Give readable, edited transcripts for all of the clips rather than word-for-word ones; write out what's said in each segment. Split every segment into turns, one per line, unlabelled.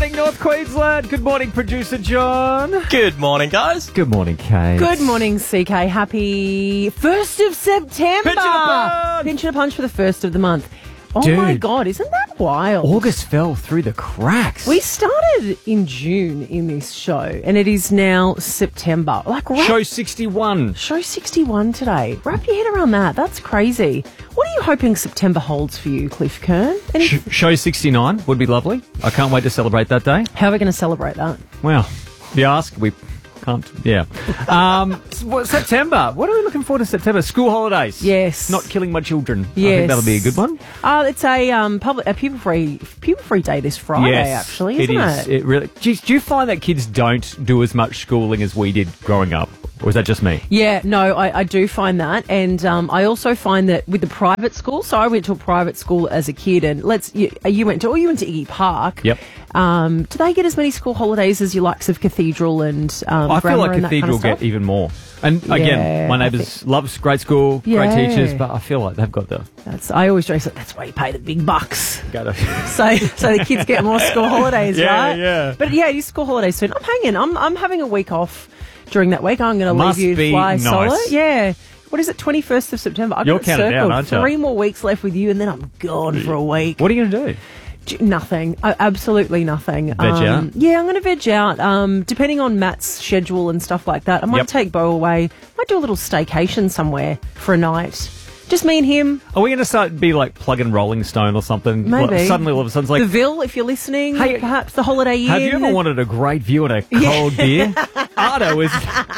morning, North Queensland. Good morning, producer John.
Good morning, guys.
Good morning, Kate.
Good morning, CK. Happy 1st of September.
Pinch and a punch.
Pinch and a punch for the 1st of the month. Oh,
Dude.
my God. Isn't that wild?
August fell through the cracks.
We started in June in this show, and it is now September.
Show 61.
Show 61 today. Wrap your head around that. That's crazy. What are you hoping September holds for you, Cliff Kern?
Show 69 would be lovely. I can't wait to celebrate that day.
How are we going to celebrate that?
Well, if you ask, we can't. Yeah. September. What are we looking forward to September? School holidays.
Yes.
Not killing my children.
Yes.
I think that'll be a good one.
It's a pupil-free day this Friday, actually, isn't it?
It really. Do you find that kids don't do as much schooling as we did growing up? Or is that just me?
Yeah, no, I do find that. And I also find that with the private school, so I went to a private school as a kid, and you went to Iggy Park.
Yep.
Do they get as many school holidays as your likes of Cathedral and
I feel like Cathedral get even more. And again, my neighbours loves great school, great teachers, but I feel like they've got the...
I always joke that's why you pay the big bucks.
So
the kids get more school holidays, right?
Yeah.
But yeah, it is school holidays soon. I'm having a week off during that week. I'm going to leave you to fly solo. Yeah. What is it, 21st of September? I've got
counting down, aren't you?
3 more weeks left with you, and then I'm gone for a week.
What are you going to do?
Nothing. Absolutely nothing.
Veg out?
Yeah, I'm going to veg out. Depending on Matt's schedule and stuff like that, I might take Beau away. Might do a little staycation somewhere for a night. Just me and him.
Are we going to start be like plugging Rolling Stone or something?
Maybe.
Suddenly all of a sudden it's like...
The Ville, if you're listening,
Hey,
perhaps the Holiday Inn.
Have you ever wanted a great view and a cold beer? Ardo is...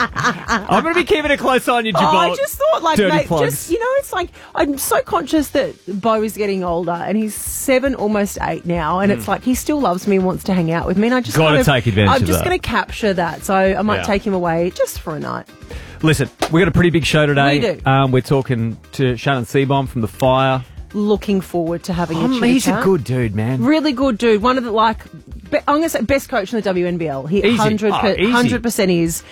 I'm going to be keeping a close eye on your Gibraltar.
I just thought,
mate,
it's like, I'm so conscious that Beau is getting older, and he's 7, almost 8 now, and it's like he still loves me and wants to hang out with me, and I just
got to take advantage of that.
I'm just going to capture that, so I might take him away just for a night.
Listen, we got a pretty big show today.
We do.
We're talking to Shannon Seaborn from The Fire.
Looking forward to having a chat.
He's a good dude, man.
Really good dude. One of the, I'm going to say best coach in the WNBL. He 100% is.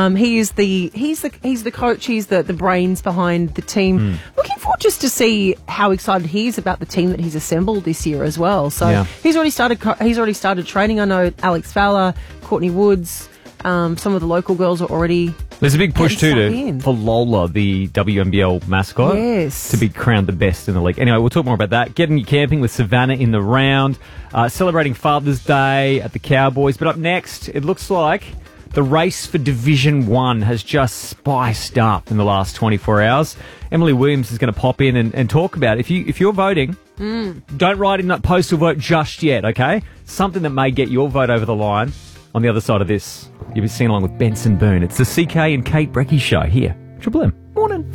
He's the coach. He's the brains behind the team. Looking forward just to see how excited he is about the team that he's assembled this year as well. So he's already started training. I know Alex Fowler, Courtney Woods. Some of the local girls are already...
There's a big push too for Lola, the WNBL mascot, to be crowned the best in the league. Anyway, we'll talk more about that. Getting you camping with Savannah in the round. Celebrating Father's Day at the Cowboys. But up next, it looks like the race for Division 1 has just spiced up in the last 24 hours. Emily Williams is going to pop in and talk about it. If you're voting, don't write in that postal vote just yet, okay? Something that may get your vote over the line. On the other side of this, you'll be seen along with Benson Boone. It's the CK and Kate Brecky show here. Triple M. Morning.